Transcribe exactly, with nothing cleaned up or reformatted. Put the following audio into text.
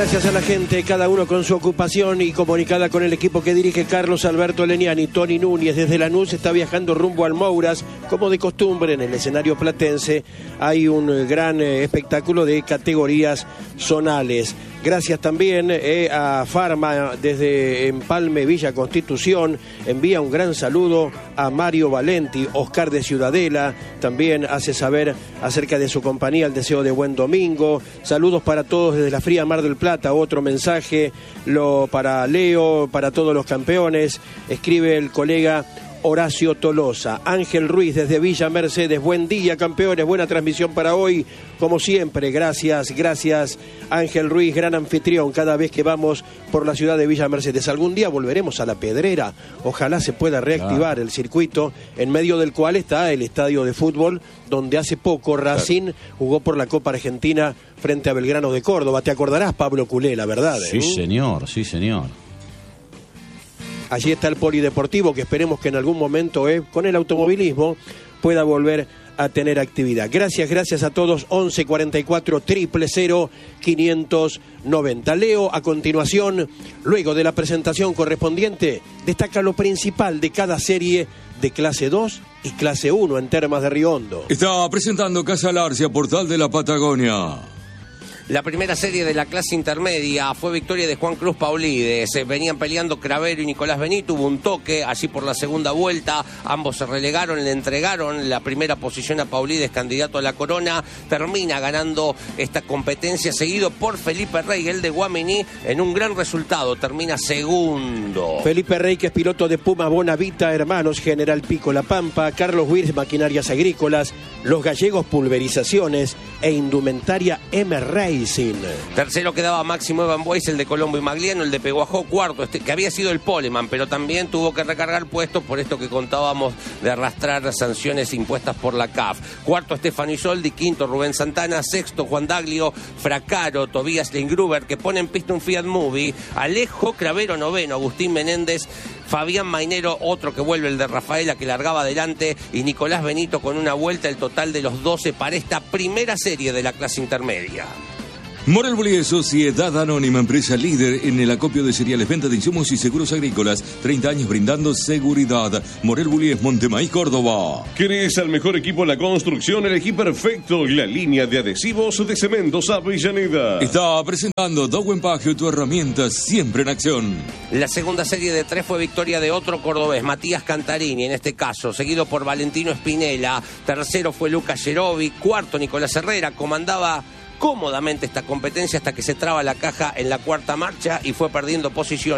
gracias a la gente, cada uno con su ocupación y comunicada con el equipo que dirige Carlos Alberto Leniani. Tony Núñez desde Lanús está viajando rumbo al Mouras. Como de costumbre en el escenario platense hay un gran eh, espectáculo de categorías zonales. Gracias también eh, a Farma desde Empalme, Villa Constitución. Envía un gran saludo a Mario Valenti. Oscar de Ciudadela también hace saber acerca de su compañía, el deseo de buen domingo. Saludos para todos desde la fría Mar del Plata. Otro mensaje lo para Leo, para todos los campeones. Escribe el colega Horacio Tolosa. Ángel Ruiz desde Villa Mercedes. Buen día, campeones. Buena transmisión para hoy. Como siempre, gracias, gracias Ángel Ruiz, gran anfitrión cada vez que vamos por la ciudad de Villa Mercedes. Algún día volveremos a La Pedrera. Ojalá se pueda reactivar el circuito en medio del cual está el estadio de fútbol donde hace poco Racing jugó por la Copa Argentina frente a Belgrano de Córdoba. Te acordarás, Pablo Culé, la verdad. Sí, ¿eh? señor, sí, señor. Allí está el polideportivo que esperemos que en algún momento eh, con el automovilismo pueda volver a tener actividad. Gracias, gracias a todos. once cuarenta y cuatro, cero cero cero, quinientos noventa. Leo, a continuación, luego de la presentación correspondiente, destaca lo principal de cada serie de clase dos y clase uno en Termas de Río Hondo. Está presentando Casa Larcia, Portal de la Patagonia. La primera serie de la clase intermedia fue victoria de Juan Cruz Paulides. Venían peleando Cravero y Nicolás Benito. Hubo un toque allí por la segunda vuelta. Ambos se relegaron, le entregaron la primera posición a Paulides, candidato a la corona. Termina ganando esta competencia, seguido por Felipe Rey, el de Guaminí, en un gran resultado. Termina segundo. Felipe Rey, que es piloto de Puma Bonavita, Hermanos, General Pico La Pampa, Carlos Wirtz, Maquinarias Agrícolas, Los Gallegos Pulverizaciones e Indumentaria M. Racing. Tercero quedaba Máximo Evan Boyce, el de Colombo y Magliano, el de Peguajó. Cuarto, este, que había sido el poleman, pero también tuvo que recargar puestos por esto que contábamos de arrastrar sanciones impuestas por la C A F. Cuarto, Stefano Isoldi. Quinto, Rubén Santana. Sexto, Juan Daglio, Fracaro, Tobías Lindgruber, que pone en pista un Fiat Movie. Alejo Cravero, noveno. Agustín Menéndez. Fabián Mainero, otro que vuelve, el de Rafaela, que largaba adelante, y Nicolás Benito con una vuelta, el total de los doce para esta primera serie de la clase intermedia. Morel Bullies, Sociedad Anónima, empresa líder en el acopio de cereales, venta de insumos y seguros agrícolas. treinta años brindando seguridad. Morel Bullies, Montemaíz, Córdoba. ¿Querés al mejor equipo en la construcción? Elegí perfecto la línea de adhesivos de Cementos Avellaneda. Está presentando Dowen Pagio, tu herramienta siempre en acción. La segunda serie de tres fue victoria de otro cordobés, Matías Cantarini, en este caso, seguido por Valentino Espinela. Tercero fue Lucas Gerovi. Cuarto, Nicolás Herrera. Comandaba cómodamente esta competencia hasta que se traba la caja en la cuarta marcha y fue perdiendo posición.